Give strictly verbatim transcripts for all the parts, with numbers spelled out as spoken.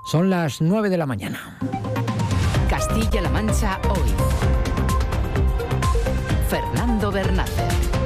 Son las nueve de la mañana. Castilla-La Mancha hoy. Fernando Bernácer.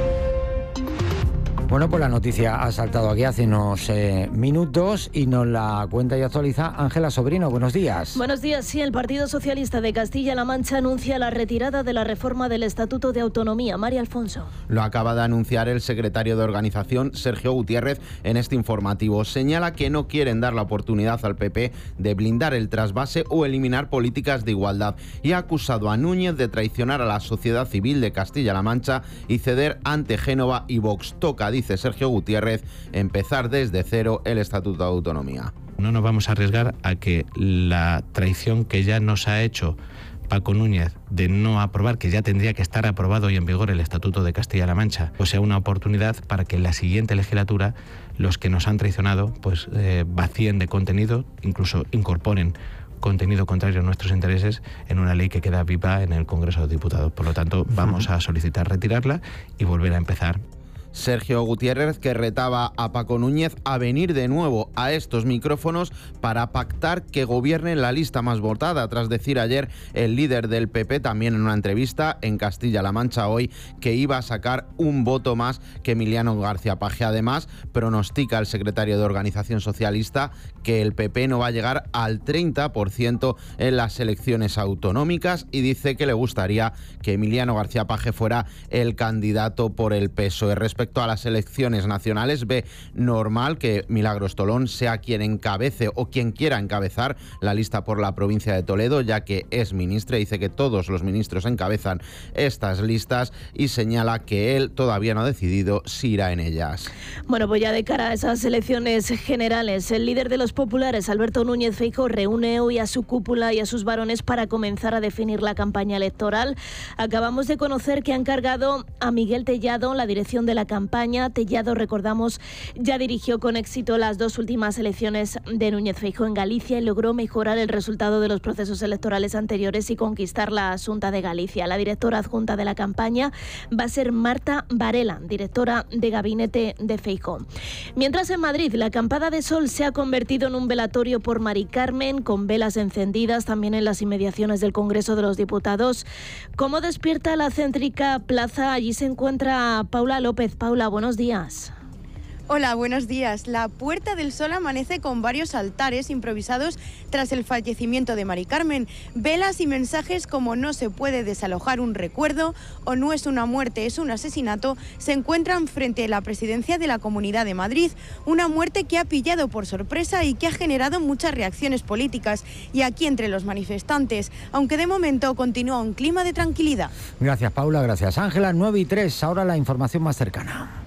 Bueno, pues la noticia ha saltado aquí hace unos eh, minutos y nos la cuenta y actualiza Ángela Sobrino. Buenos días. Buenos días. Sí, el Partido Socialista de Castilla-La Mancha anuncia la retirada de la reforma del Estatuto de Autonomía. María Alfonso. Lo acaba de anunciar el secretario de Organización, Sergio Gutiérrez, en este informativo. Señala que no quieren dar la oportunidad al P P de blindar el trasvase o eliminar políticas de igualdad y ha acusado a Núñez de traicionar a la sociedad civil de Castilla-La Mancha y ceder ante Génova y Vox. Toca, dice Sergio Gutiérrez, empezar desde cero el Estatuto de Autonomía. No nos vamos a arriesgar a que la traición que ya nos ha hecho Paco Núñez de no aprobar, que ya tendría que estar aprobado y en vigor el Estatuto de Castilla-La Mancha, pues sea una oportunidad para que en la siguiente legislatura los que nos han traicionado pues eh, vacíen de contenido, incluso incorporen contenido contrario a nuestros intereses en una ley que queda viva en el Congreso de Diputados. Por lo tanto, vamos a solicitar retirarla y volver a empezar. Sergio Gutiérrez, que retaba a Paco Núñez a venir de nuevo a estos micrófonos para pactar que gobierne la lista más votada, tras decir ayer el líder del P P, también en una entrevista en Castilla-La Mancha hoy, que iba a sacar un voto más que Emiliano García Paje. Además, pronostica el secretario de Organización Socialista que el P P no va a llegar al treinta por ciento en las elecciones autonómicas y dice que le gustaría que Emiliano García Paje fuera el candidato por el P S O E. Respecto Respecto a las elecciones nacionales, ve normal que Milagros Tolón sea quien encabece o quien quiera encabezar la lista por la provincia de Toledo, ya que es ministra. Dice que todos los ministros encabezan estas listas y señala que él todavía no ha decidido si irá en ellas. Bueno, pues ya de cara a esas elecciones generales, el líder de los populares, Alberto Núñez Feijóo, reúne hoy a su cúpula y a sus varones para comenzar a definir la campaña electoral. Acabamos de conocer que ha encargado a Miguel Tellado la dirección de la campaña. Tellado, recordamos, ya dirigió con éxito las dos últimas elecciones de Núñez Feijóo en Galicia y logró mejorar el resultado de los procesos electorales anteriores y conquistar la Xunta de Galicia. La directora adjunta de la campaña va a ser Marta Varela, directora de gabinete de Feijóo. Mientras en Madrid, la acampada de sol se ha convertido en un velatorio por Mari Carmen, con velas encendidas también en las inmediaciones del Congreso de los Diputados. ¿Cómo despierta la céntrica plaza? Allí se encuentra Paula López. Paula, buenos días. Hola, buenos días. La Puerta del Sol amanece con varios altares improvisados tras el fallecimiento de Mari Carmen. Velas y mensajes como "no se puede desalojar un recuerdo" o "no es una muerte, es un asesinato" se encuentran frente a la presidencia de la Comunidad de Madrid. Una muerte que ha pillado por sorpresa y que ha generado muchas reacciones políticas y aquí entre los manifestantes, aunque de momento continúa un clima de tranquilidad. Gracias, Paula. Gracias, Ángela. nueve y tres. Ahora la información más cercana.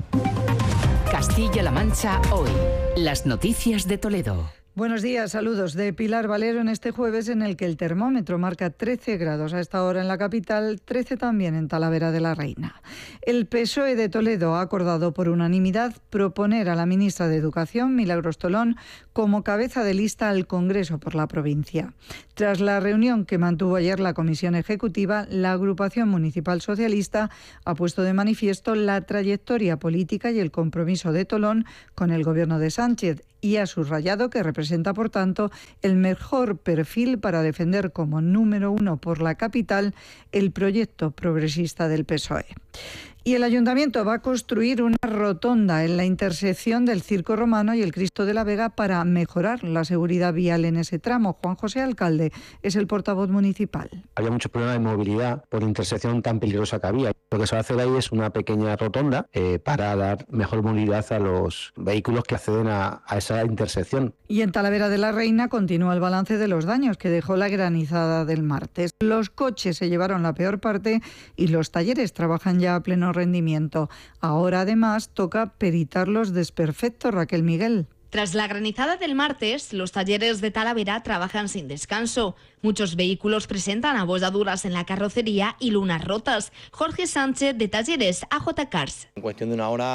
Castilla-La Mancha hoy. Las noticias de Toledo. Buenos días, saludos de Pilar Valero en este jueves en el que el termómetro marca trece grados a esta hora en la capital, trece también en Talavera de la Reina. El P S O E de Toledo ha acordado por unanimidad proponer a la ministra de Educación, Milagros Tolón, como cabeza de lista al Congreso por la provincia. Tras la reunión que mantuvo ayer la Comisión Ejecutiva, la agrupación municipal socialista ha puesto de manifiesto la trayectoria política y el compromiso de Tolón con el gobierno de Sánchez y ha subrayado que representa, por tanto, el mejor perfil para defender como número uno por la capital el proyecto progresista del P S O E. Y el Ayuntamiento va a construir una rotonda en la intersección del Circo Romano y el Cristo de la Vega para mejorar la seguridad vial en ese tramo. Juan José Alcalde es el portavoz municipal. Había muchos problemas de movilidad por la intersección tan peligrosa que había. Lo que se va a hacer ahí es una pequeña rotonda eh, para dar mejor movilidad a los vehículos que acceden a, a esa intersección. Y en Talavera de la Reina continúa el balance de los daños que dejó la granizada del martes. Los coches se llevaron la peor parte y los talleres trabajan ya a pleno rendimiento. Ahora además toca peritar los desperfectos, Raquel Miguel. Tras la granizada del martes, los talleres de Talavera trabajan sin descanso. Muchos vehículos presentan abolladuras en la carrocería y lunas rotas. Jorge Sánchez, de Talleres A J Cars. En cuestión de una hora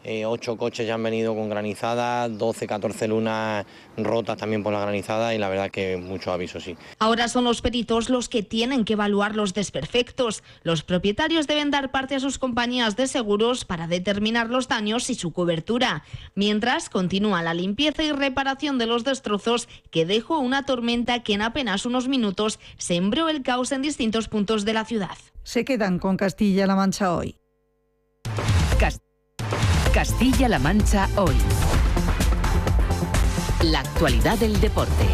eh, ocho coches ya han venido con granizada, doce, catorce lunas rotas también por la granizada y la verdad que mucho aviso, sí. Ahora son los peritos los que tienen que evaluar los desperfectos. Los propietarios deben dar parte a sus compañías de seguros para determinar los daños y su cobertura. Mientras continúa la limpieza y reparación de los destrozos que dejó una tormenta que en apenas unos minutos sembró el caos en distintos puntos de la ciudad. Se quedan con Castilla-La Mancha hoy. Cast- Castilla-La Mancha hoy. La actualidad del deporte.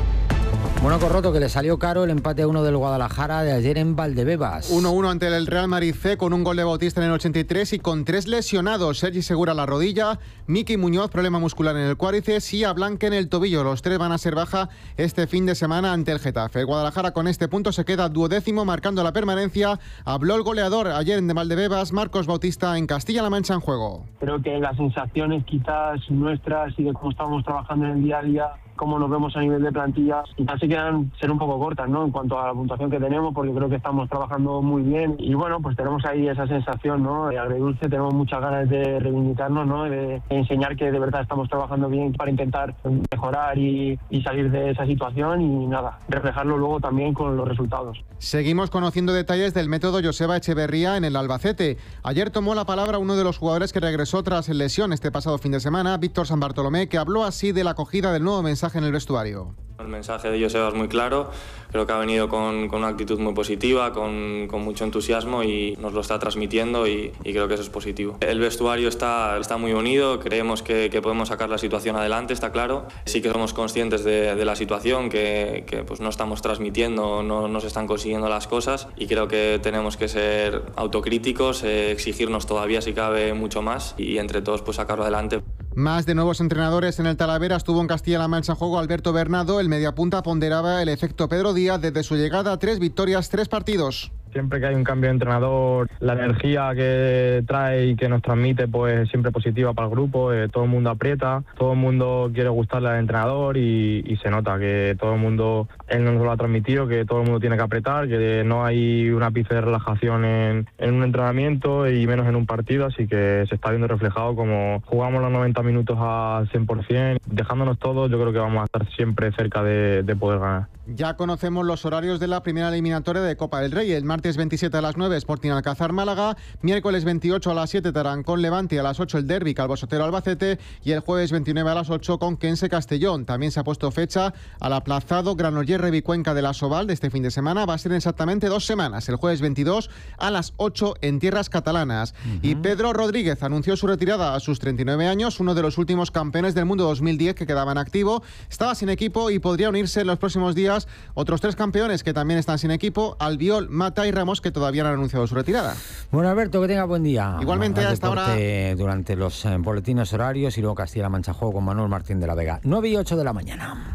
Bueno, Corroto, que le salió caro el empate a uno del Guadalajara de ayer en Valdebebas. uno uno ante el Real Madrid C con un gol de Bautista en el ochenta y tres y con tres lesionados. Sergi Segura la rodilla, Miki Muñoz problema muscular en el cuádriceps y Ablanque en el tobillo. Los tres van a ser baja este fin de semana ante el Getafe. El Guadalajara con este punto se queda duodécimo marcando la permanencia. Habló el goleador ayer en Valdebebas, Marcos Bautista, en Castilla-La Mancha en juego. Creo que las sensaciones quizás nuestras y de cómo estamos trabajando en el día a día, cómo nos vemos a nivel de plantilla, quizás se quedan ser un poco cortas, ¿no? En cuanto a la puntuación que tenemos, porque creo que estamos trabajando muy bien y bueno, pues tenemos ahí esa sensación, ¿no? De agridulce, tenemos muchas ganas de reivindicarnos, ¿no? De, de enseñar que de verdad estamos trabajando bien para intentar mejorar y, y salir de esa situación y nada, reflejarlo luego también con los resultados. Seguimos conociendo detalles del método Joseba Echeverría en el Albacete. Ayer tomó la palabra uno de los jugadores que regresó tras lesión este pasado fin de semana, Víctor San Bartolomé, que habló así de la acogida del nuevo mensaje en el vestuario. El mensaje de Joseba es muy claro, creo que ha venido con, con una actitud muy positiva, con, con mucho entusiasmo y nos lo está transmitiendo y, y creo que eso es positivo. El vestuario está, está muy unido, creemos que, que podemos sacar la situación adelante, está claro. Sí que somos conscientes de, de la situación, que, que pues no estamos transmitiendo, no, no se están consiguiendo las cosas y creo que tenemos que ser autocríticos, eh, exigirnos todavía si cabe mucho más y entre todos pues sacarlo adelante. Más de nuevos entrenadores en el Talavera. Estuvo en Castilla-La Mancha en juego Alberto Bernardo. El mediapunta ponderaba el efecto Pedro Díaz desde su llegada. Tres victorias, tres partidos. Siempre que hay un cambio de entrenador, la energía que trae y que nos transmite pues siempre positiva para el grupo, eh, todo el mundo aprieta, todo el mundo quiere gustarle al entrenador y, y se nota que todo el mundo, él nos lo ha transmitido, que todo el mundo tiene que apretar, que no hay un ápice de relajación en, en un entrenamiento y menos en un partido, así que se está viendo reflejado como jugamos los noventa minutos al cien por ciento, dejándonos todos, yo creo que vamos a estar siempre cerca de, de poder ganar. Ya conocemos los horarios de la primera eliminatoria de Copa del Rey. El martes veintisiete a las nueve Sporting Alcázar Málaga, miércoles veintiocho a las siete Tarancón Levante, a las ocho el derbi Calvo Sotero Albacete y el jueves veintinueve a las ocho Conquense Castellón. También se ha puesto fecha al aplazado Granollers Revicuenca de la Soval de este fin de semana. Va a ser exactamente dos semanas, el jueves veintidós a las ocho en tierras catalanas. Uh-huh. Y Pedro Rodríguez anunció su retirada a sus treinta y nueve años, uno de los últimos campeones del mundo dos mil diez que quedaba en activo. Estaba sin equipo y podría unirse en los próximos días otros tres campeones que también están sin equipo, Albiol, Mata y Ramos, que todavía no han anunciado su retirada. Bueno, Alberto, que tenga buen día. Igualmente, hasta ahora. Durante los eh, boletines horarios y luego Castilla-La Mancha Juego con Manuel Martín de la Vega. nueve y ocho de la mañana.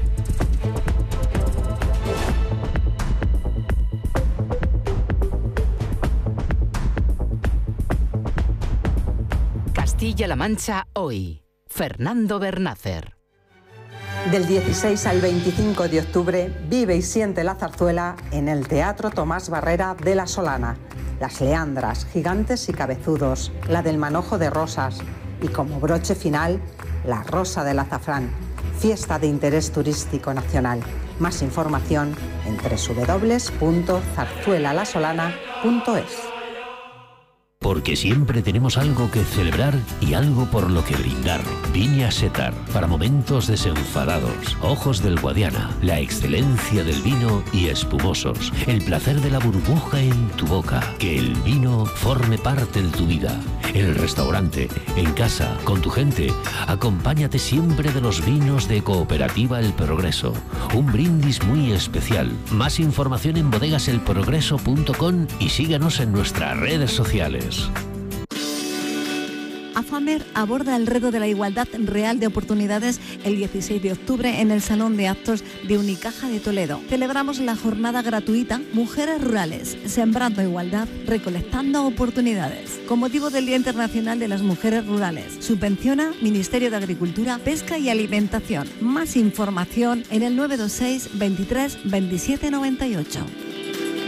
Castilla-La Mancha hoy. Fernando Bernácer. Del dieciséis al veinticinco de octubre vive y siente la zarzuela en el Teatro Tomás Barrera de La Solana. Las leandras, gigantes y cabezudos, la del manojo de rosas y como broche final, la rosa del azafrán. Fiesta de interés turístico nacional. Más información en doble u doble u doble u punto zarzuela la solana punto es. Porque siempre tenemos algo que celebrar y algo por lo que brindar. Viña Setar, para momentos desenfadados. Ojos del Guadiana, la excelencia del vino y espumosos. El placer de la burbuja en tu boca. Que el vino forme parte de tu vida. En el restaurante, en casa, con tu gente. Acompáñate siempre de los vinos de Cooperativa El Progreso. Un brindis muy especial. Más información en bodegas el progreso punto com y síganos en nuestras redes sociales. AFAMER aborda el reto de la igualdad real de oportunidades el dieciséis de octubre en el Salón de Actos de Unicaja de Toledo. Celebramos la jornada gratuita Mujeres Rurales, sembrando igualdad, recolectando oportunidades. Con motivo del Día Internacional de las Mujeres Rurales, subvenciona Ministerio de Agricultura, Pesca y Alimentación. Más información en el nueve dos seis veintitrés veintisiete noventa y ocho.